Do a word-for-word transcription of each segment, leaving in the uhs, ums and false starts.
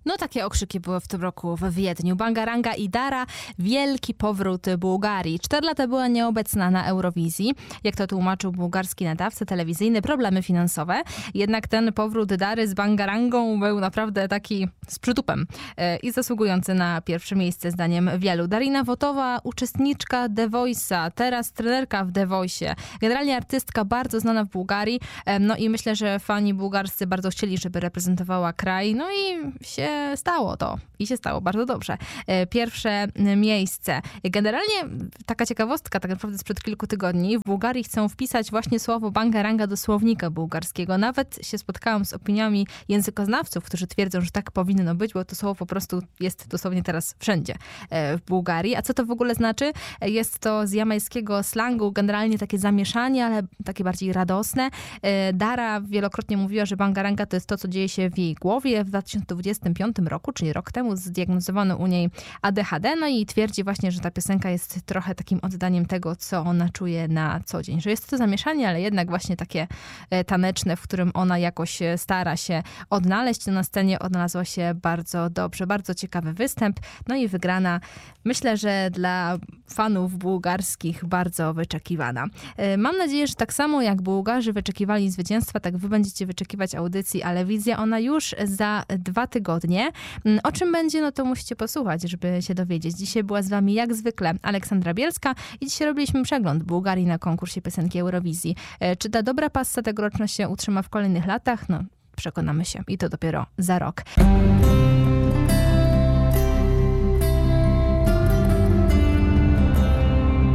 No takie okrzyki były w tym roku w Wiedniu. Bangaranga i Dara, wielki powrót Bułgarii. Cztery lata była nieobecna na Eurowizji. Jak to tłumaczył bułgarski nadawca telewizyjny, problemy finansowe. Jednak ten powrót Dary z Bangarangą był naprawdę taki z przytupem i zasługujący na pierwsze miejsce zdaniem wielu. Darina Wotowa, uczestniczka The Voice'a, teraz trenerka w The Voice'ie. Generalnie artystka bardzo znana w Bułgarii. No i myślę, że fani bułgarscy bardzo chcieli, żeby reprezentowała kraj. No i się stało to. I się stało bardzo dobrze. Pierwsze miejsce. Generalnie taka ciekawostka, tak naprawdę sprzed kilku tygodni, w Bułgarii chcą wpisać właśnie słowo Bangaranga do słownika bułgarskiego. Nawet się spotkałam z opiniami językoznawców, którzy twierdzą, że tak powinno być, bo to słowo po prostu jest dosłownie teraz wszędzie w Bułgarii. A co to w ogóle znaczy? Jest to z jamajskiego slangu generalnie takie zamieszanie, ale takie bardziej radosne. Dara wielokrotnie mówiła, że Bangaranga to jest to, co dzieje się w jej głowie. W dwa tysiące dwudziestym piątym roku, czyli rok temu, zdiagnozowano u niej A D H D, no i twierdzi właśnie, że ta piosenka jest trochę takim oddaniem tego, co ona czuje na co dzień. Że jest to zamieszanie, ale jednak właśnie takie taneczne, w którym ona jakoś stara się odnaleźć. Na scenie odnalazła się bardzo dobrze. Bardzo ciekawy występ. No i wygrana, myślę, że dla fanów bułgarskich bardzo wyczekiwana. Mam nadzieję, że tak samo jak Bułgarzy wyczekiwali zwycięstwa, tak wy będziecie wyczekiwać audycji Alewizja. Ona już za dwa tygodnie. O czym będzie, no to musicie posłuchać, żeby się dowiedzieć. Dzisiaj była z wami jak zwykle Aleksandra Bielska i dzisiaj robiliśmy przegląd Bułgarii na konkursie piosenki Eurowizji. Czy ta dobra passa tegoroczna się utrzyma w kolejnych latach? No, przekonamy się i to dopiero za rok.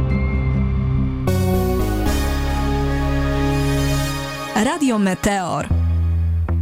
Radio Meteor.